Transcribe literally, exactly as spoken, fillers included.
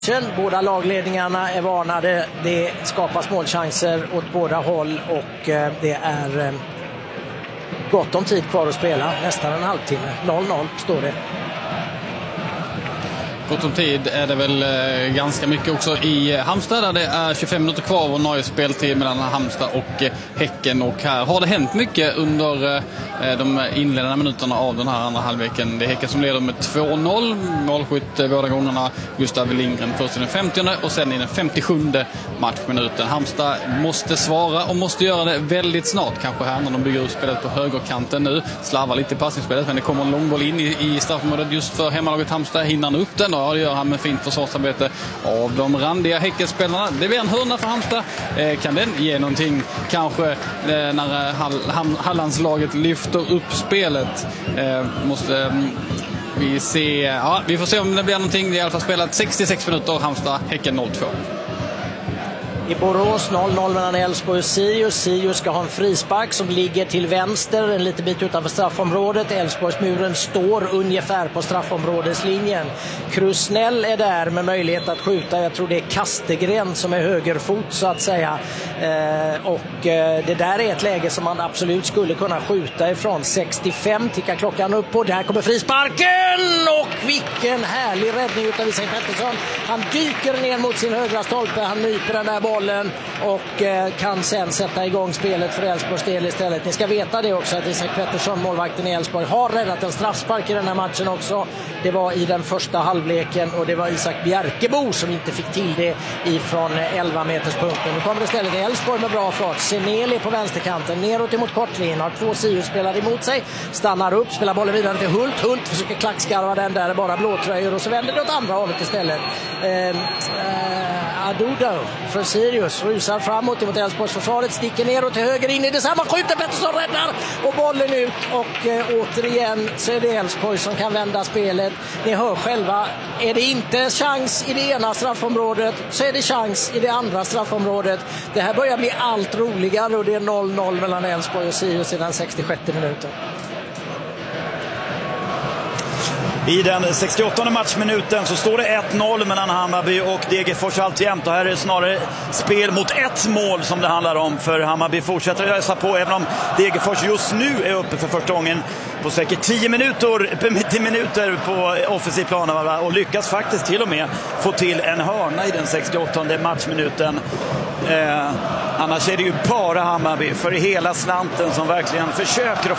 Båda lagledningarna är varnade. Det skapas målchanser åt båda håll och det är gott om tid kvar att spela. Nästan en halvtimme. noll noll står det. Gott om tid är det väl ganska mycket också i Halmstad där det är tjugofem minuter kvar och Norges speltid mellan Halmstad och Häcken. Och här har det hänt mycket under de inledande minuterna av den här andra halvleken. Det är Häcken som leder med två noll. Målskytt båda gångerna Gustav Lindgren först i den femtionde och sen i den femtiosjunde matchminuten. Halmstad måste svara och måste göra det väldigt snart. Kanske här när de bygger upp spelet på högerkanten nu. Slarvar lite i passningsspelet men det kommer en långboll in i, i straffområdet just för hemmalaget Halmstad. Hinner han upp den? Ja, det gör han med fint försvarsarbete av de randiga Häckenspelarna. Det blir en hörna för Halmstad. Eh, kan den ge någonting kanske eh, när Hall, Hall, Hallandslaget lyfter upp spelet? Eh, måste eh, vi se. Ja, vi får se om det blir någonting. Det är i alla fall spelat sextiosex minuter Halmstad, Häcken noll två. I Borås noll noll mellan Elfsborg och Sirius. Sirius ska ha en frispark som ligger till vänster en liten bit utanför straffområdet. Elfsborgsmuren står ungefär på straffområdeslinjen. Krusnell är där med möjlighet att skjuta. Jag tror det är Kastegren som är högerfot så att säga. Eh, och eh, det där är ett läge som man absolut skulle kunna skjuta ifrån. sextiofem tickar klockan upp och där kommer frisparken! Och vilken härlig räddning utav Isak Pettersson. Han dyker ner mot sin högra stolpe. Han nyper den där bollen och eh, kan sen sätta igång spelet för Elfsborgs del istället. Ni ska veta det också att Isak Pettersson, målvakten i Elfsborg, har räddat en straffspark i den här matchen också. Det var i den första halvleken och det var Isak Bjerkebo som inte fick till det ifrån elva meterspunkten. Nu kommer det istället Elfsborg med bra fart. Seneli på vänsterkanten, neråt emot kortlinjen, har två Sirius-spelare emot sig, stannar upp, spelar bollen vidare till Hult. Hult försöker klackskarva den där, bara blåtröjor och så vänder det åt andra hållet istället. Eh, eh, Adudo för Sirius rusar framåt mot Elfsborgs försvaret, sticker ner och till höger in i detsamma, skjuter, Pettersson räddar och bollen ut och eh, återigen så är det Elfsborg som kan vända spelet. Ni hör själva, är det inte chans i det ena straffområdet så är det chans i det andra straffområdet. Det här börjar bli allt roligare och det är noll noll mellan Elfsborg och Sirius i den sextiosjätte minuten. I den sextioåttonde matchminuten så står det ett noll mellan Hammarby och Degerfors alltjämt. Och här är det snarare spel mot ett mål som det handlar om. För Hammarby fortsätter att ösa på även om Degerfors just nu är uppe för första gången på säkert tio minuter, tio minuter på offensiv plan och lyckas faktiskt till och med få till en hörna i den sextioåttonde matchminuten. Eh, annars är det ju bara Hammarby för hela slanten som verkligen försöker att